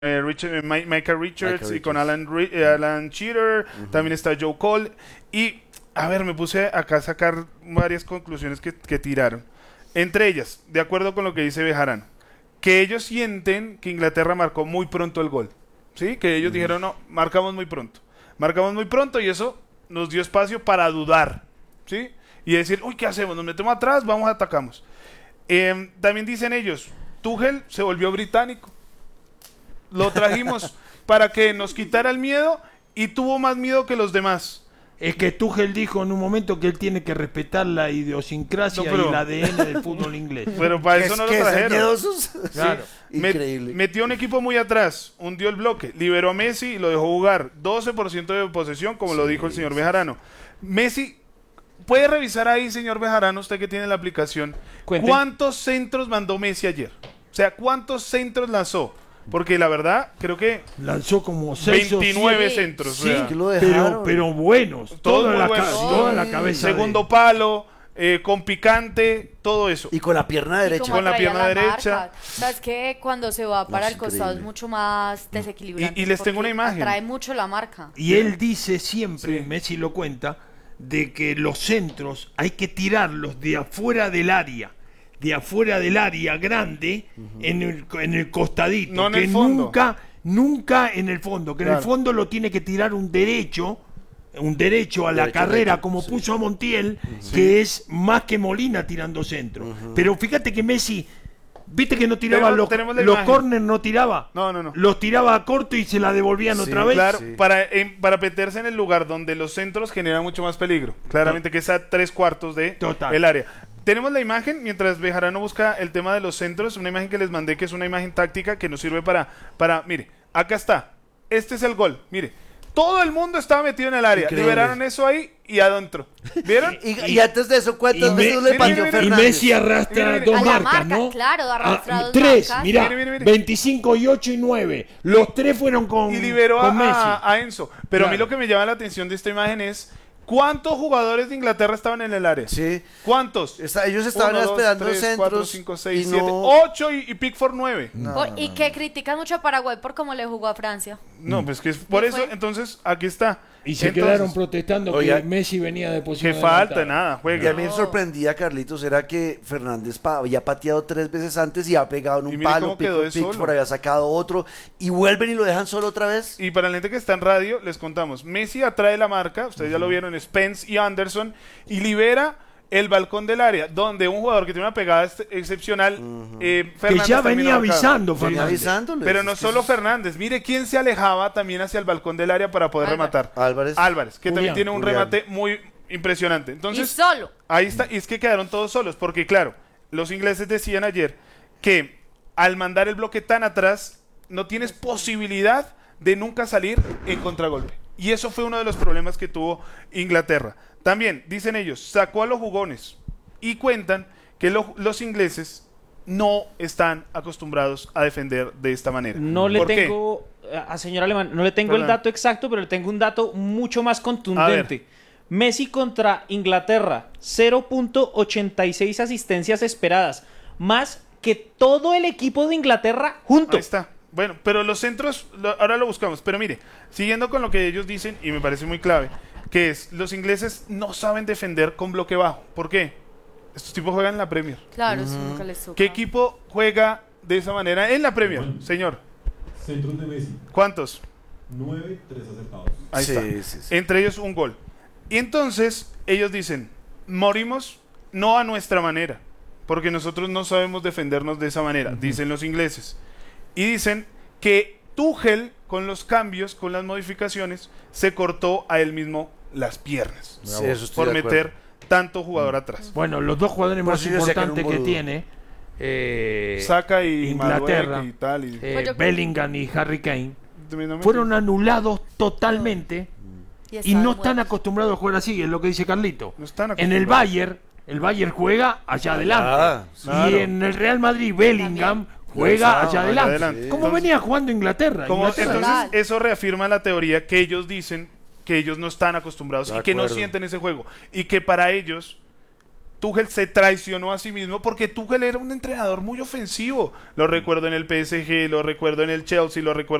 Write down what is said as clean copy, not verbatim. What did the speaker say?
Micah Richards y con Alan Shearer, también está Joe Cole. Y, a ver, me puse acá a sacar varias conclusiones que tiraron. Entre ellas, de acuerdo con lo que dice Bejarano, que ellos sienten que Inglaterra marcó muy pronto el gol. ¿Sí? Que ellos dijeron, no, marcamos muy pronto. Marcamos muy pronto y eso nos dio espacio para dudar. ¿Sí? Y decir, uy, ¿qué hacemos? Nos metemos atrás, vamos, atacamos. También dicen ellos, Tuchel se volvió británico. Lo trajimos para que nos quitara el miedo y tuvo más miedo que los demás. Es que Tuchel dijo en un momento que él tiene que respetar la idiosincrasia y el ADN del fútbol inglés. Pero para eso no lo trajeron. Claro. Increíble. Metió un equipo muy atrás, hundió el bloque, liberó a Messi y lo dejó jugar. 12% de posesión, como lo dijo el señor Bejarano. Messi, puede revisar ahí, señor Bejarano, usted que tiene la aplicación, ¿cuántos centros mandó Messi ayer? O sea, ¿cuántos centros lanzó? Porque la verdad, creo que lanzó como 29 centros. Sí, que lo dejaron. Pero buenos. Toda la cabeza. Segundo palo, con picante, todo eso. Y con la pierna derecha. Con la pierna derecha. Sabes que cuando se va para el costado es mucho más desequilibrante. Y les tengo una imagen. Atrae mucho la marca. Y él dice siempre, Messi lo cuenta, de que los centros hay que tirarlos de afuera del área. De afuera del área grande, en el costadito, no en que el fondo. nunca en el fondo, que en el fondo lo tiene que tirar un derecho a la carrera, como puso a Montiel, que es más que Molina tirando centro. Pero fíjate que Messi, viste que no tiraba los córneres, no tiraba. No. Los tiraba a corto y se la devolvían otra vez. Claro, para meterse en el lugar donde los centros generan mucho más peligro. Claramente que es a 3/4 del área. Tenemos la imagen, mientras Bejarano busca el tema de los centros, una imagen que les mandé que es una imagen táctica que nos sirve para mire, acá está, este es el gol, mire, todo el mundo estaba metido en el área, liberaron eso ahí y adentro, ¿vieron? y antes de eso, ¿cuántas veces le pateó Fernández? Y Messi arrastra dos marcas, ¿no? Claro, arrastra dos tres, marcas. Mira, 25 y 8 y 9, los tres fueron con y liberó con Messi. a Enzo, pero a mí lo que me llama la atención de esta imagen es ¿cuántos jugadores de Inglaterra estaban en el área? Sí. ¿Cuántos? Ellos estaban esperando 3, centros. 4, 5, 6, 7, no... 8 y Pickford 9. Y que critican mucho a Paraguay por cómo le jugó a Francia. No, pues que es por eso, entonces, aquí está. Y se quedaron protestando que Messi venía de posición. Que falta, nada, juega. Y a mí me sorprendía, Carlitos, era que Fernández había pateado 3 veces antes y ha pegado en un palo. Pickford había sacado otro y vuelven y lo dejan solo otra vez. Y para la gente que está en radio, les contamos. Messi atrae la marca, ustedes ya lo vieron, Spence y Anderson, y libera el balcón del área, donde un jugador que tiene una pegada excepcional, Fernández, que ya venía avisando, pero no solo Fernández, mire quién se alejaba también hacia el balcón del área para poder rematar. Álvarez, que también tiene un remate muy impresionante. Entonces, y solo. Ahí está, y es que quedaron todos solos, porque claro, los ingleses decían ayer que al mandar el bloque tan atrás, no tienes posibilidad de nunca salir en contragolpe. Y eso fue uno de los problemas que tuvo Inglaterra. También, dicen ellos, sacó a los jugones y cuentan que los ingleses no están acostumbrados a defender de esta manera. No le tengo, a señor Alemán, no le tengo el dato exacto, pero le tengo un dato mucho más contundente. Messi contra Inglaterra, 0.86 asistencias esperadas, más que todo el equipo de Inglaterra junto. Ahí está. Bueno, pero los centros, ahora lo buscamos. Pero mire, siguiendo con lo que ellos dicen, y me parece muy clave, que es, los ingleses no saben defender con bloque bajo. ¿Por qué? Estos tipos juegan en la Premier. Claro, eso nunca les toca. ¿Qué equipo juega de esa manera en la Premier, señor? Centros de Messi. ¿Cuántos? 9, 3 acertados. Ahí está. Sí. Entre ellos un gol. Y entonces ellos dicen, morimos no a nuestra manera, porque nosotros no sabemos defendernos de esa manera, dicen los ingleses. Y dicen que Tuchel, con los cambios, con las modificaciones, se cortó a él mismo las piernas. Sí, eso estoy por de acuerdo. meter tanto jugador atrás. Bueno, los dos jugadores más importantes que tiene Saka y Inglaterra, Madueque y tal, Bellingham y Harry Kane, fueron anulados totalmente y no están acostumbrados a jugar así, es lo que dice Carlito. No están en el Bayern juega allá adelante. Y en el Real Madrid, Bellingham juega allá adelante. ¿Cómo venía jugando Inglaterra? Entonces eso reafirma la teoría que ellos dicen que ellos no están acostumbrados y que no sienten ese juego. Y que para ellos Tuchel se traicionó a sí mismo porque Tuchel era un entrenador muy ofensivo. Lo recuerdo en el PSG, lo recuerdo en el Chelsea, lo recuerdo